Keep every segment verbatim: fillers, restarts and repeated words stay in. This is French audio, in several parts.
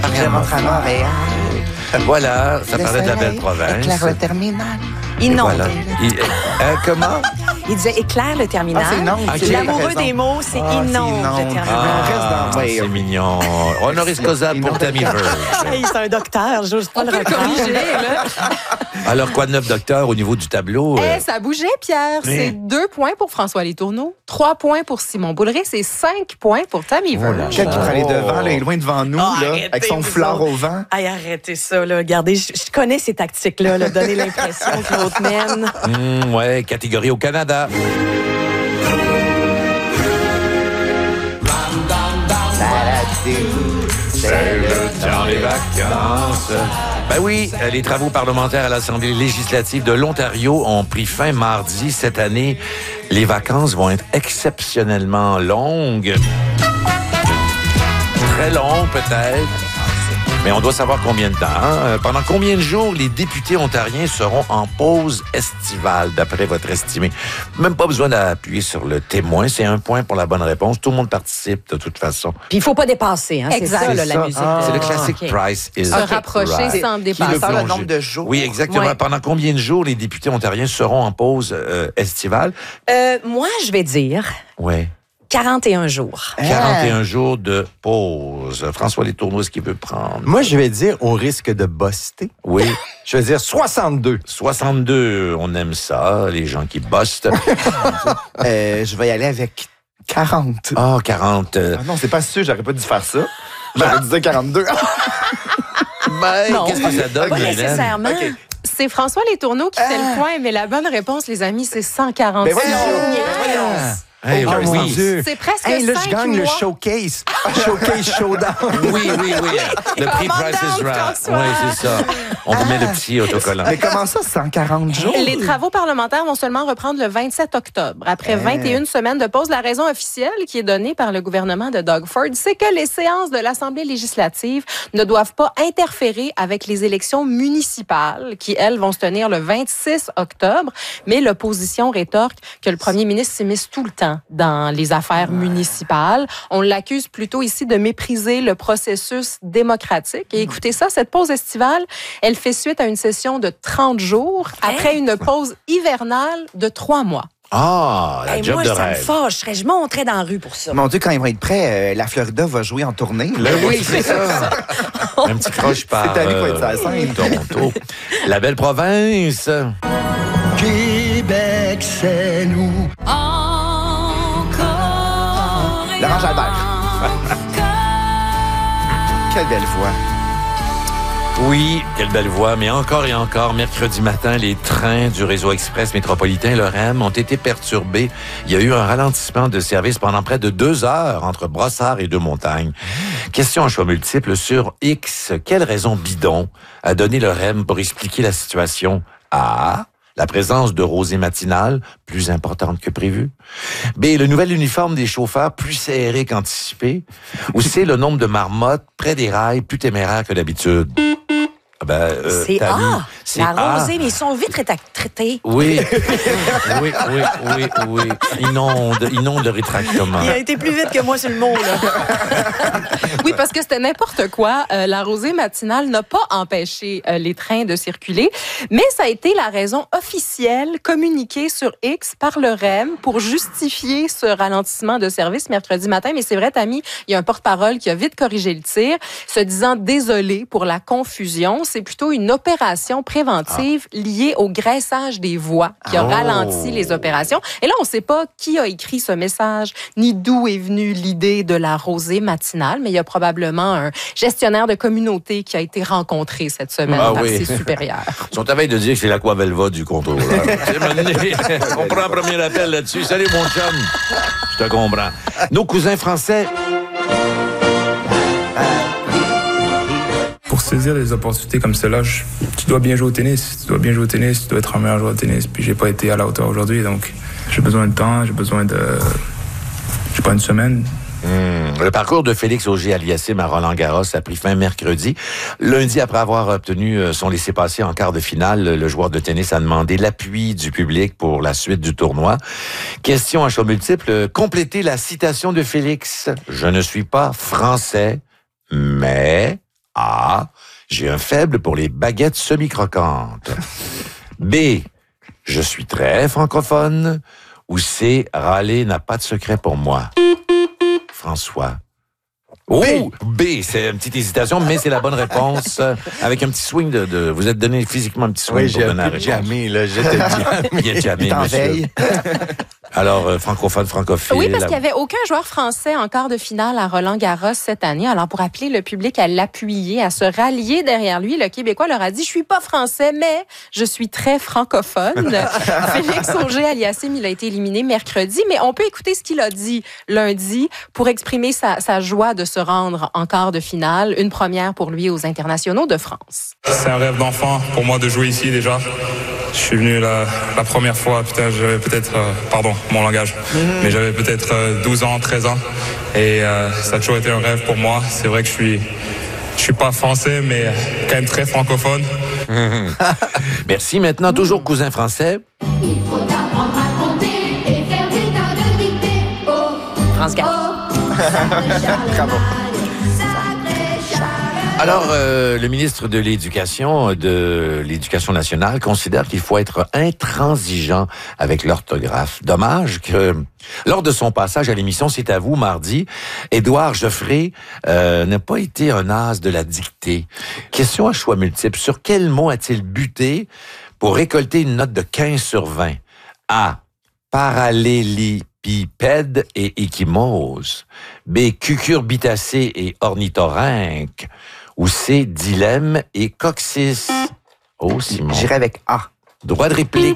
Je rentre à Montréal. Voilà, ça Le parlait de la belle soleil province. éclaire le terminal. Inonde. Voilà. Il- euh, comment? Il disait éclaire le terminal. Ah, c'est inonde. Ok. c'est L'amoureux raison. des mots, c'est Ah, c'est inonde inonde. le terminal. Ah. reste dans- ouais, c'est ouais. mignon. Honoris causa pour Tammy Verge. Hey, c'est un docteur, j'ose pas On le peut le reprendre. corriger, là. Alors, quoi de neuf, docteur, au niveau du tableau? euh, Eh, ça bougeait, Pierre. Mais- C'est deux points pour François Letourneau, trois points pour Simon Boulré, c'est cinq points pour Tammy Oh là Verge. Quel qui prend les Oh. devants, là, il est loin devant nous, Ah, là, arrêtez, avec son vous fleur autres. au vent. Hey, arrêtez ça, là. Regardez, je, je connais ces tactiques-là, là, donner l'impression que l'autre mène. hum, ouais, catégorie au Canada. C'est le temps des vacances. Ben oui, euh, les travaux parlementaires à l'Assemblée législative de l'Ontario ont pris fin mardi. Cette année, les vacances vont être exceptionnellement longues. Très longues, peut-être. Mais on doit savoir combien de temps. Hein? Pendant combien de jours les députés ontariens seront en pause estivale, d'après votre estimé? Même pas besoin d'appuyer sur le témoin. C'est un point pour la bonne réponse. Tout le monde participe, de toute façon. Puis il faut pas dépasser, hein. C'est Exact. ça, là, C'est la ça. musique. Ah. C'est le de- classique OK. Price is Se right. rapprocher sans Qui dépasser. le plonge. le nombre de jours. Oui, exactement. Ouais. Pendant combien de jours les députés ontariens seront en pause euh, estivale? Euh, moi, je vais dire Oui. quarante et un jours. quarante et un jours de pause. François Letourneau, est-ce qu'il veut prendre? Moi, je vais dire au risque de buster. Oui. Je vais dire soixante-deux. soixante-deux, on aime ça, les gens qui bossent. Euh, je vais y aller avec quarante. Ah, quarante. euh, Ah non, c'est pas sûr, j'aurais pas dû faire ça. J'aurais dû dire quarante-deux. Ben, Non. qu'est-ce que ça donne, Pas Hélène? nécessairement. OK. C'est François Letourneau qui fait le point, mais la bonne réponse, les amis, c'est cent quarante. Ben voyons. Yes. Ben voyons. Hey, Oh, mon oui. Dieu. C'est presque Hey, là, cinq je gagne le mois. showcase. Showcase Showdown. Oui, oui, oui. Le prix Commande Price is donc, Right. François. Oui, c'est ça. On vous met le petit autocollant. Mais comment ça, cent quarante jours? Les travaux parlementaires vont seulement reprendre le vingt-sept octobre. Après vingt et une semaines de pause, la raison officielle qui est donnée par le gouvernement de Doug Ford, c'est que les séances de l'Assemblée législative ne doivent pas interférer avec les élections municipales qui, elles, vont se tenir le vingt-six octobre. Mais l'opposition rétorque que le premier ministre s'immisce tout le temps dans les affaires municipales. On l'accuse plutôt ici de mépriser le processus démocratique. Et écoutez ça, cette pause estivale, elle fait suite à une session de trente jours après une pause hivernale de trois mois. Ah, la Hey, job moi, de ça me rêve. fâcherait. Je monterais dans la rue pour ça. Mon Dieu, quand ils vont être prêts, euh, la Florida va jouer en tournée. Là. Ben oui, c'est ça. Un petit croche par C'est à lui qu'on euh, est sur la scène. Toronto. La belle province. Québec, c'est nous. Laurent Jalbert. Quelle belle voix. Oui, quelle belle voix. Mais encore et encore, mercredi matin, les trains du réseau express métropolitain, le R E M, ont été perturbés. Il y a eu un ralentissement de service pendant près de deux heures entre Brossard et Deux-Montagnes. Question à choix multiple sur X. Quelle raison bidon a donné le R E M pour expliquer la situation? A. La présence de rosée matinale, plus importante que prévu. B. Le nouvel uniforme des chauffeurs, plus serré qu'anticipé. Ou C. Le nombre de marmottes près des rails, plus téméraire que d'habitude. Ben, euh, C'est Tammy, A. c'est La A. rosée, mais ils sont vite réta- traités. Oui, oui, oui, oui, oui. Inonde, inonde le rétractement. Il a été plus vite que moi sur le mot, là. Oui, parce que c'était n'importe quoi. Euh, la rosée matinale n'a pas empêché euh, les trains de circuler, mais ça a été la raison officielle communiquée sur X par le R E M pour justifier ce ralentissement de service mercredi matin. Mais c'est vrai, Tammy, il y a un porte-parole qui a vite corrigé le tir, se disant désolé pour la confusion. C'est plutôt une opération préventive ah. liée au graissage des voies qui a oh. ralenti les opérations. Et là, on ne sait pas qui a écrit ce message, ni d'où est venue l'idée de la rosée matinale, mais il y a probablement un gestionnaire de communauté qui a été rencontré cette semaine ah, par oui. ses supérieurs. Ils sont à veille de dire que c'est l'Aquavelva du contrôleur. On prend un premier appel là-dessus. Salut, mon chum. Je te comprends. Nos cousins français... Pour saisir des opportunités comme celle-là, je, tu dois bien jouer au tennis, tu dois bien jouer au tennis, tu dois être un meilleur joueur de tennis. Puis j'ai pas été à la hauteur aujourd'hui, donc j'ai besoin de temps, j'ai besoin de, je sais pas, une semaine. Mmh. Le parcours de Félix Auger-Aliassime à Roland-Garros a pris fin mercredi. Lundi, après avoir obtenu son laissez-passer en quart de finale, le joueur de tennis a demandé l'appui du public pour la suite du tournoi. Question à choix multiple, complétez la citation de Félix. Je ne suis pas français, mais... A, j'ai un faible pour les baguettes semi-croquantes. B, je suis très francophone. Ou C, râler n'a pas de secret pour moi. François. Oh, B, c'est une petite hésitation, mais c'est la bonne réponse. Euh, avec un petit swing de, de... Vous êtes donné physiquement un petit swing Oui, pour j'ai donner la un peu réponse. jamais, là. J'étais jamais. Il est jamais, T'en monsieur. veilles. Alors, euh, francophone, francophile. Oui, parce qu'il n'y avait aucun joueur français en quart de finale à Roland-Garros cette année. Alors, pour appeler le public à l'appuyer, à se rallier derrière lui, le Québécois leur a dit « Je suis pas français, mais je suis très francophone. » Félix Auger-Aliassime, il a été éliminé mercredi, mais on peut écouter ce qu'il a dit lundi pour exprimer sa, sa joie de se rendre en quart de finale, une première pour lui aux internationaux de France. C'est un rêve d'enfant pour moi de jouer ici déjà. Je suis venu la, la première fois, putain, j'avais peut-être, euh, pardon, mon langage, mmh. mais j'avais peut-être euh, douze ans, treize ans. Et euh, ça a toujours été un rêve pour moi. C'est vrai que je suis, je suis pas français, mais quand même très francophone. Mmh. Merci. Maintenant, toujours cousin français. Il faut apprendre à compter et faire des tas de dictées. Oh, France Gall. Bravo. Alors, euh, le ministre de l'Éducation, de l'Éducation nationale, considère qu'il faut être intransigeant avec l'orthographe. Dommage que, lors de son passage à l'émission C'est à vous, mardi, Édouard Geoffrey euh, n'a pas été un as de la dictée. Question à choix multiples. Sur quel mot a-t-il buté pour récolter une note de quinze sur vingt? A. Parallélépipède et échymose. B. Cucurbitacée et ornithorynque. Ou C, dilemme et coccyx. Oh, Simon. J'irai avec A. Droit de réplique.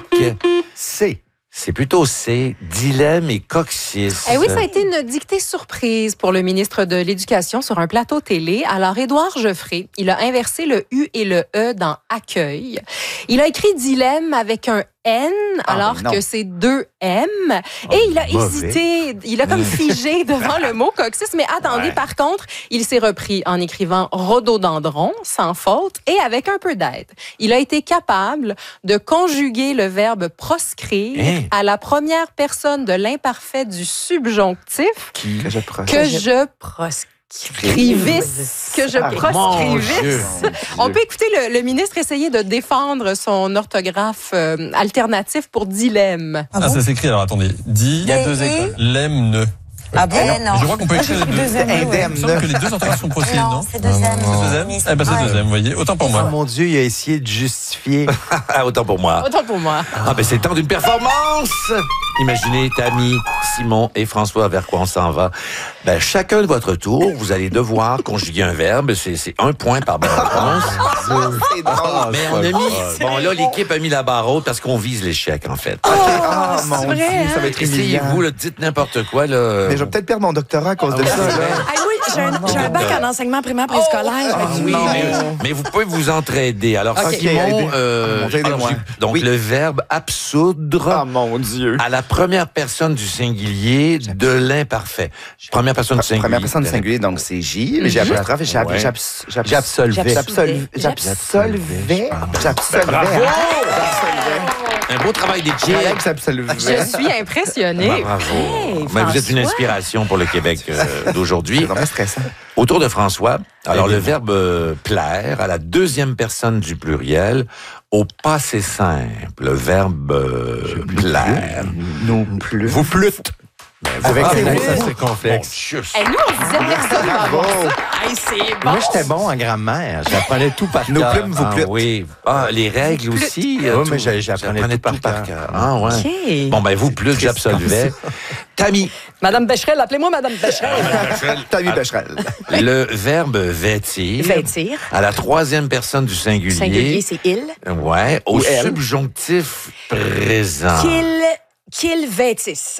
C. C'est plutôt C, dilemme et coccyx. Eh oui, ça a été une dictée surprise pour le ministre de l'Éducation sur un plateau télé. Alors, Édouard Geoffrey, il a inversé le U et le E dans accueil. Il a écrit dilemme avec un N, Ah, alors ben que c'est deux M. Et il a mauvais. hésité, il a comme figé devant le mot coccyx. Mais attendez, Ouais. par contre, il s'est repris en écrivant rhododendron, sans faute, et avec un peu d'aide. Il a été capable de conjuguer le verbe proscrire Hein? à la première personne de l'imparfait du subjonctif Que je proche. que je Proscrivisse. proscrivisse. Que je Ah, Mon Dieu, proscrivisse. mon On Dieu. peut écouter le, le ministre essayer de défendre son orthographe euh, alternatif pour dilemme. Ah, ça s'écrit, alors attendez. Di, Il y a deux écoles. lemme, Ah bon? Mais je crois qu'on peut écrire les deux. Deux M, ouais. Il me Indemne. semble que les deux orthographes sont possibles, non? Non, c'est deux M. C'est deux M? Eh ben, c'est deux M, vous voyez. Autant pour Oh moi. mon Dieu, il a essayé de justifier. Ah, autant pour moi. Autant pour moi. Ah, ben c'est le temps d'une performance! Imaginez, Tammy, Simon et François, vers quoi on s'en va. Ben, chacun de votre tour, vous allez devoir conjuguer un verbe. C'est, c'est un point par bonne réponse. C'est drôle. Mais on a mis... Bon, là, l'équipe a mis la barre haute parce qu'on vise l'échec, en fait. Ah, mon c'est vrai, Dieu, hein? ça va être humiliant. Essayez-vous, là, dites n'importe quoi, là. Mais je vais peut-être perdre mon doctorat à cause de Ah, ça. oui, là. Hey, moi, j'ai un, j'ai un bac en enseignement primaire préscolaire. Ah oui, Non. mais, mais vous pouvez vous entraider. Alors, Ok, Simon, aidez- euh, Mon Dieu, aidez-moi. alors, donc Oui. le verbe absoudre Ah, mon Dieu. à la première personne du singulier de l'imparfait. Première personne du singulier. Première personne du singulier, donc c'est J. Mais j'ai apostrophe et j'ab- Ouais. j'abs- j'abs- J'absolvais. J'absolvais. J'absolvais. J'absolvais. Bravo! J'absolvais. Un beau travail d'équipe. J'allais que j'absolvais. Je suis impressionnée. Ah, bravo. Hey, Mais vous êtes une François. inspiration pour le Québec euh, d'aujourd'hui. C'est vraiment stressant. Autour de François, alors le verbe euh, plaire à la deuxième personne du pluriel au passé simple, le verbe euh, plaire. Non plus. Vous plûtes. Avec Ah, les bon, mots, ça, bon, c'est complexe. Dieu. Et nous, on disait personne va Bravo. avoir ça. Hey, c'est bon. Moi, j'étais bon en grammaire. J'apprenais tout par Nos cœur. plumes, vous Ah plûtes. oui. Ah, les règles aussi. euh, Oui, tout. mais j'ai- j'apprenais J'apprenais tout par cœur. Ah ouais. OK. Bon, ben vous, plus j'absolvais. Tammy, Madame Becherel, appelez-moi Madame Becherel. Tammy Becherel. le verbe vêtir. Vêtir. À la troisième personne du singulier. Singulier, c'est il. Ouais, au Ou elle. subjonctif présent. Qu'il, qu'il vêtisse.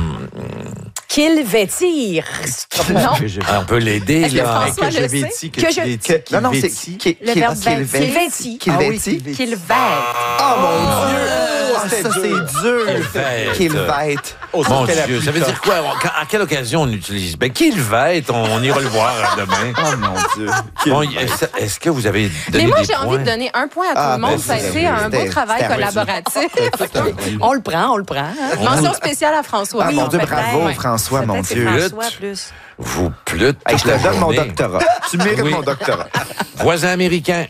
Qu'il vêtire. Non. Que je- Ah, on peut l'aider, Est-ce que là. François que je le vais sait? dire, que, Que tu je- vais Que- dire, qu'il Non, non, vêtit. c'est qui- Le qui- verbe qu'il vêtir. vêtit. Qu'il vêtit. Qu'il Ah oui, vêtit. qu'il Qu'il vêtit. vête. Oh mon Dieu! Ah, ça, c'est dur. Qu'il fête. Qu'il fête. Mon Dieu, ça veut dire quoi? On- À quelle occasion on utilise? Ben, qu'il fête, on, on ira le voir demain. Oh, mon Dieu. Bon, est-ce, est-ce que vous avez donné Mais moi, des j'ai points? envie de donner un point à tout Ah, le monde. ben, Ça a c'est- été un beau c'était- travail c'était collaboratif. On le prend, on le prend. hein. Mention spéciale à François. Ah, mon Dieu, peut-être. bravo, Ouais. François, mon Peut-être c'est Dieu. François plus. Vous plûtes. Hey, je toute la te donne mon journée. doctorat. Tu mérites Oui. mon doctorat. Voisin américain.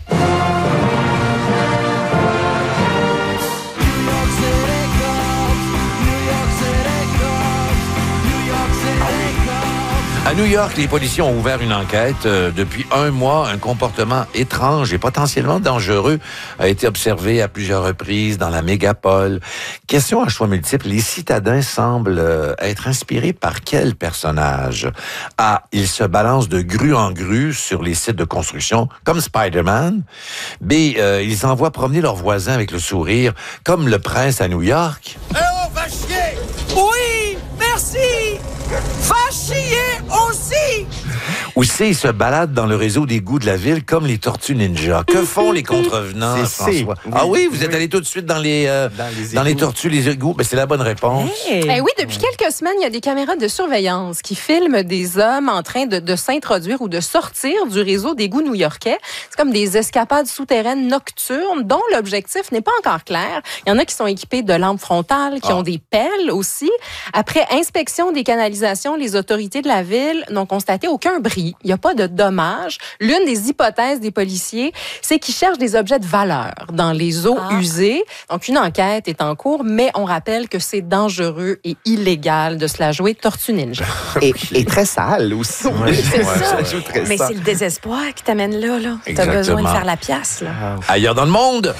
À New York, les policiers ont ouvert une enquête. Euh, depuis un mois, un comportement étrange et potentiellement dangereux a été observé à plusieurs reprises dans la mégapole. Question à choix multiples. Les citadins semblent euh, être inspirés par quel personnage? A. Ils se balancent de grue en grue sur les sites de construction, comme Spider-Man. B. Euh, ils envoient promener leurs voisins avec le sourire, comme le prince à New York. Eh oh, va chier! Oui, merci! Va chier aussi! Ou C, ils se baladent dans le réseau d'égouts de la ville comme les tortues ninja. Que font les contrevenants, C'est C. François? Oui. Ah oui, vous êtes Oui. allé tout de suite dans les, euh, Dans les dans les égouts. tortues, les égouts. Ben, c'est la bonne réponse. Hey. Eh oui, depuis quelques semaines, il y a des caméras de surveillance qui filment des hommes en train de, de s'introduire ou de sortir du réseau d'égouts new-yorkais. C'est comme des escapades souterraines nocturnes dont l'objectif n'est pas encore clair. Il y en a qui sont équipés de lampes frontales, qui Ah. ont des pelles aussi. Après inspection des canalisations, les autorités de la ville n'ont constaté aucun bris. Il n'y a pas de dommages. L'une des hypothèses des policiers, c'est qu'ils cherchent des objets de valeur dans les eaux Ah. usées. Donc, une enquête est en cours, mais on rappelle que c'est dangereux et illégal de se la jouer tortue ninja. Et, et très sale aussi. Oui, c'est Ouais, ça. ouais, Ça joue très Mais sale. c'est le désespoir qui t'amène là, là. T'as Exactement. besoin de faire la pièce, là. Ailleurs dans le monde,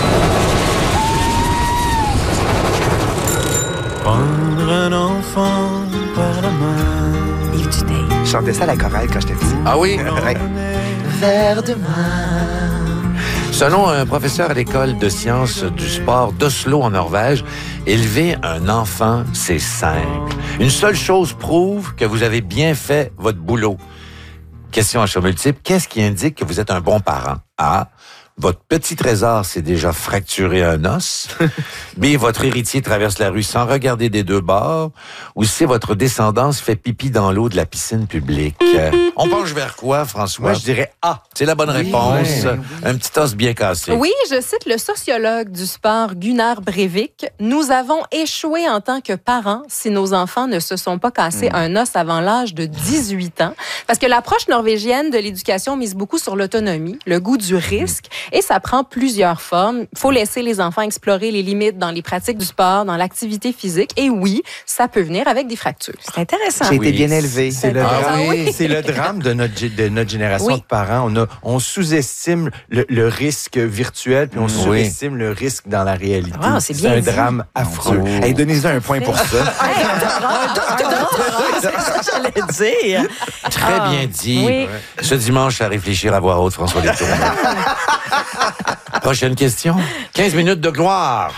Prendre un enfant par la main. Yves Duteil. Je chantais ça à la chorale quand j'étais petit. ah oui, Ouais. Vers demain. selon un professeur à l'école de sciences du sport d'Oslo en Norvège, élever un enfant, c'est simple. Une seule chose prouve que vous avez bien fait votre boulot. Question à choix multiple. Qu'est-ce qui indique que vous êtes un bon parent? A. Votre petit trésor s'est déjà fracturé un os. B. Votre héritier traverse la rue sans regarder des deux bords. Ou C. Votre descendance fait pipi dans l'eau de la piscine publique. Euh, On penche vers quoi, François? Moi, je dirais A. C'est la bonne réponse. ouais. Un petit os bien cassé. Oui, je cite le sociologue du sport Gunnar Breivik. Nous avons échoué en tant que parents si nos enfants ne se sont pas cassés un os avant l'âge de dix-huit ans. Parce que l'approche norvégienne de l'éducation mise beaucoup sur l'autonomie, le goût du risque, et ça prend plusieurs formes. Il faut laisser les enfants explorer les limites dans les pratiques du sport, dans l'activité physique. Et oui, ça peut venir avec des fractures. C'est intéressant. J'ai Oui. été bien élevé. C'est le, Ah drame, oui? c'est le drame de notre, gé- de notre génération Oui. de parents. On, a, on sous-estime le, le risque virtuel, puis on Oui. sous-estime le risque dans la réalité. Ah, c'est bien un dit. drame affreux. Dieu. Hey, donnez-en un point pour ça. C'est ça que j'allais dire. Très bien dit. Oui. Ce dimanche, à réfléchir à voix haute, François Letourneau. Prochaine question. quinze minutes de gloire.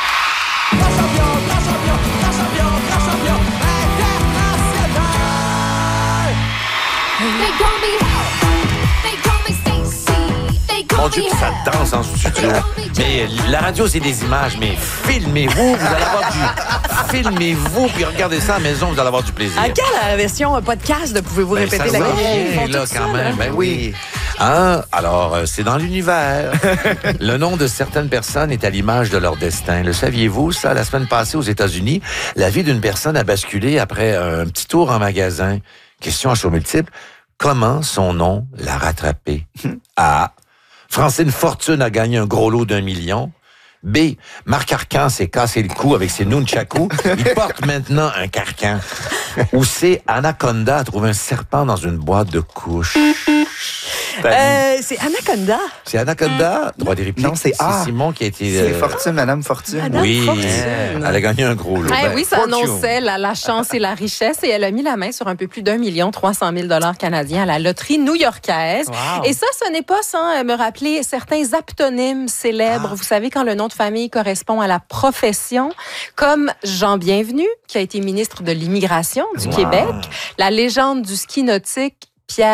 They call me, they call me Stacy. They call Mon Dieu, me que ça danse en studio. Mais la radio, c'est des images. Mais filmez-vous, vous allez avoir du... Filmez-vous, puis regardez ça à la maison, vous allez avoir du plaisir. À quelle version podcast de pouvez-vous Ben, répéter ça la s'en question? Ils vient, font là, tout ça, quand là. même. Ben oui. Hein? Alors, euh, c'est dans l'univers. Le nom de certaines personnes est à l'image de leur destin. Le saviez-vous, ça? La semaine passée, aux États-Unis, la vie d'une personne a basculé après un petit tour en magasin. Question à choix multiple. Comment son nom l'a rattrapé? A. Francine Fortune a gagné un gros lot d'un million. B. Marc Arcan s'est cassé le cou avec ses nunchakus. Il porte maintenant un carcan. Ou C. Anaconda a trouvé un serpent dans une boîte de couches. Euh, c'est Anaconda. C'est Anaconda? Droit des répliques. Non, c'est A. Simon qui a été... C'est euh, Fortune, Madame Fortune. Madame Oui, Fortune. elle a gagné un gros lot. Eh Ben, oui, ça Fortune. annonçait la, la chance et la richesse et elle a mis la main sur un peu plus d'un million trois cent mille dollars canadiens à la loterie new-yorkaise. Wow. Et ça, ce n'est pas sans euh, me rappeler certains aptonymes célèbres. Vous savez, quand le nom de famille correspond à la profession, comme Jean Bienvenu, qui a été ministre de l'Immigration du Wow. Québec, la légende du ski nautique Pierre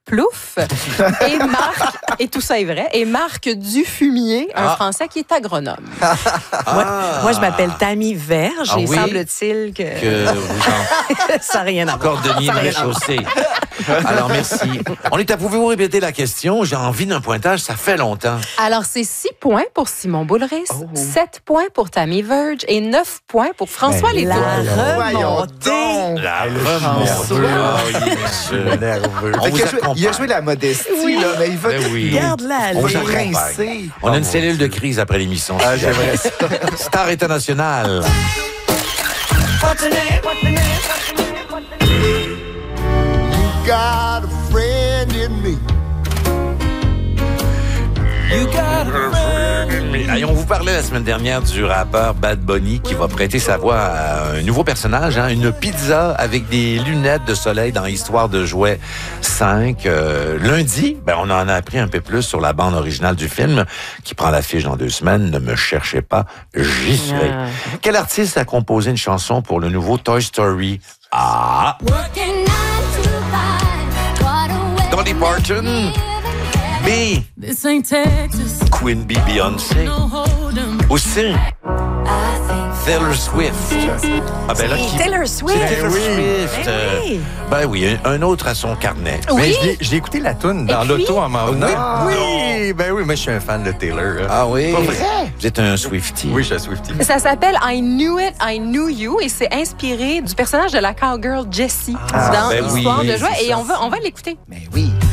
Plouf et Marc, et tout ça est vrai, et Marc Dufumier, un Ah. Français qui est agronome. Moi, moi, je m'appelle Tammy Verge Ah et oui? semble-t-il que, Que vous en ça n'a rien à voir. cordonnier de chaussée. Alors, merci. On est à pouvez-vous répéter la question? J'ai envie d'un pointage, ça fait longtemps. Alors, c'est six points pour Simon Boulris, sept points pour Tammy Verge et neuf points pour François Ben, Létourneau. La Voyons remontée. donc. La chanceux. remontée. Ah oui, monsieur. Nerveux. On Fait vous qu'il a joué- accompagne. il a joué la modestie, là, mais il va Ben oui. Regarde-la, On elle vous est accompagne. rincer. On a une cellule de crise après l'émission. Ah, j'aimerais ça. Star internationale. Got a friend in me. You got a friend in me. Hey, on vous parlait la semaine dernière du rappeur Bad Bunny qui va prêter sa voix à un nouveau personnage, hein, une pizza avec des lunettes de soleil dans Histoire de jouets cinq. Euh, lundi, ben, on en a appris un peu plus sur la bande originale du film qui prend l'affiche dans deux semaines. Ne me cherchez pas, j'y serai. Ah. Quel artiste a composé une chanson pour le nouveau Toy Story? Ah! Working nine to five. What a way Dolly to Parton. live. B. This ain't Texas, Queen Bee Beyoncé. no hold 'em. Aussi, I think Taylor Swift. Ah ben là, qui... Taylor Swift. C'est Taylor oui. Swift. Ben euh, oui. Ben oui, un, un autre à son carnet. Mais je l'ai- je l'ai écouté la toune dans Et l'auto en m'en venant. Ah, Oui, ben oui, moi je suis un fan de Taylor. hein. Ah oui? Pas vrai? Vous êtes un Swiftie. Oui, je suis un Swiftie. Ça s'appelle I Knew It, I Knew You et c'est inspiré du personnage de la cowgirl Jessie dans ben oui, Histoire de c'est jouets. Et ça. on va, on va l'écouter. Mais oui.